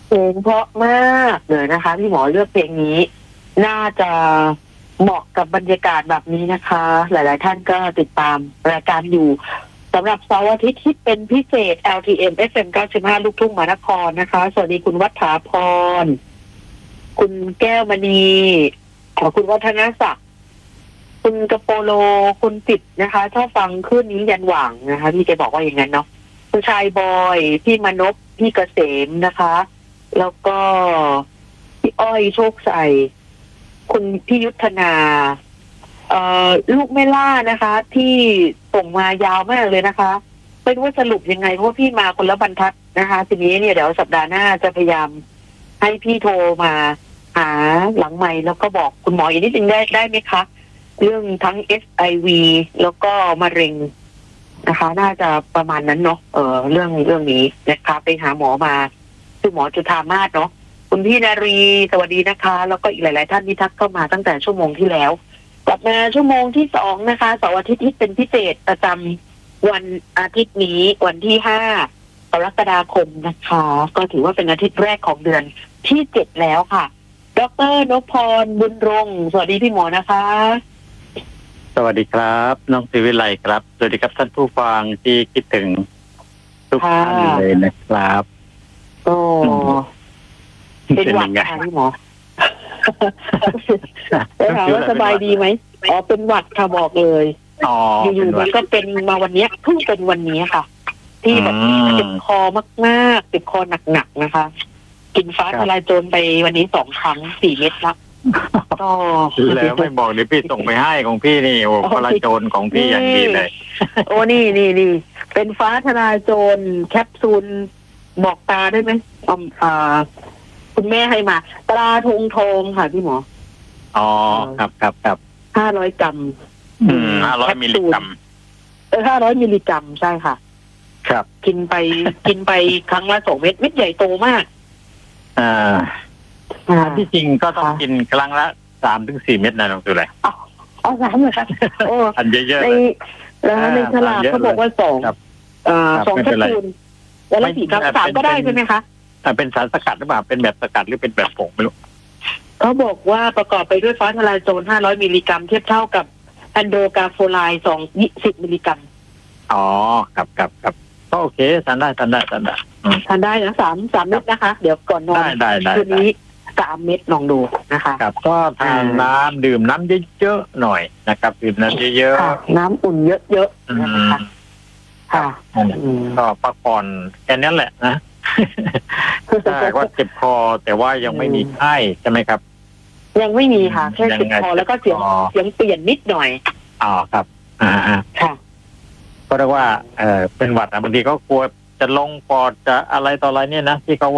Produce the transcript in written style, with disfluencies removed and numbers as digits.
เพลงเพราะมากเลยนะคะพี่หมอเลือกเพลงนี้ น่าจะเหมาะกับบรรยากาศแบบนี้นะคะ หลายๆท่านก็ติดตามรายการอยู่สำหรับเสาร์อาทิตย์ที่เป็นพิเศษ LTM FM 95ลูกทุ่งมหานครนะคะสวัสดีคุณวัฒาพรคุณแก้วมณีคุณวัฒนศักดิ์คุณกระโปโลคุณติดนะคะชอบฟังคืนนี้ยันหว่างนะคะพี่แกบอกว่าอย่างนั้นเนาะคุณชายบอยพี่มนพพี่เกษมนะคะแล้วก็พี่อ้อยโชคใสคุณพี่ยุทธนาลูกแม่ล่านะคะที่ส่งมายาวมากเลยนะคะไม่รู้ว่าสรุปยังไงเพราะพี่มาคนละบรรทัดนะคะทีนี้เนี่ยเดี๋ยวสัปดาห์หน้าจะพยายามให้พี่โทรมาหาหลังไมค์แล้วก็บอกคุณหมออีกนิดนึงได้ไหมคะเรื่องทั้ง HIV แล้วก็มะเร็งนะคะน่าจะประมาณนั้นเนาะเรื่องนี้นะคะไปหาหมอมาคือหมอจุฑามาศเนาะคุณพี่นารีสวัสดีนะคะแล้วก็อีกหลายๆท่านที่ทักเข้ามาตั้งแต่ชั่วโมงที่แล้วกลับมาชั่วโมงที่2นะคะเสาร์อาทิตย์ที่เป็นพิเศษประจำวันอาทิตย์นี้วันที่5กรกฎาคมนะคะก็ถือว่าเป็นอาทิตย์แรกของเดือนที่7แล้วค่ะดร.นพพรบุญรงค์สวัสดีพี่หมอนะคะสวัสดีครับน้องศิวิไลครับสวัสดีครับท่านผู้ฟังที่คิดถึงทุกท่านเลยนะครับก็เป็นหวัดค่ะพี่หมอได้ถามว่าสบายดีไหมเป็นหวัดค่ะบอกเลยอยู่ๆมันก็เป็นมาวันนี้เพิ่งเป็นวันนี้ค่ะที่แบบเจ็บคอมากๆเจ็บคอหนักๆนะคะกินฟ้าทลายโจรไปวันนี้2 ครั้ง4 เม็ดละก็แล้วไม่บอกเดี๋ยวพี่ส่งไปให้ของพี่นี่โอ้ทลายโจรของพี่อย่างดีเลยโอ้นี่เป็นฟ้าทลายโจรแคปซูลบอกตาได้ไหมคุณแม่ให้มาตราธงทองค่ะพี่หมอครับ 500 กรัม 500 มิลลิกรัม 500 มิลลิกรัมใช่ค่ะครับกินไปครั้งละ2 เม็ดเม็ดใหญ่โตมากที่จริงก็ต้องกินครั้งละ3-4 เม็ดนะน้องสุไล 3เลยค่ะโอ้อันเยอะๆแล้วในฉลากเขาบอกว่า2แคปซูลแล้วละ4 ครั้ง3ก็ได้ใช่ไหมคะเป็นสารสกัดหรือเปล่าเป็นแบบสกัดหรือเป็นแบบผงไม่รู้เขาบอกว่าประกอบไปด้วยฟ้าทลายโจร500 มิลลิกรัมเทียบเท่ากับแอนโดกาโฟไลน์20 มิลลิกรัมครับก็โอเคทานได้ทานได้นะ3 เม็ดนะคะเดี๋ยวก่อนนอนคืนนี้3 เม็ดลองดูนะคะครับก็ทานน้ำดื่มน้ำเยอะๆหน่อยนะครับดื่มน้ำเยอะๆน้ำอุ่นเยอะๆนะคะค่ะก็พักผ่อนแค่นั้นแหละนะแต่ว่าเจ็บคอแต่ว่ายังไม่มีไข้ใช่ไหมครับยังไม่มีค่ะแค่เจ็บคอแล้วก็เสียงเปลี่ยนนิดหน่อยครับค่ะก็เรียกว่าเป็นหวัดบางทีก็กลัวจะลงปอดจะอะไรต่ออะไรเนี่ยนะที่เขา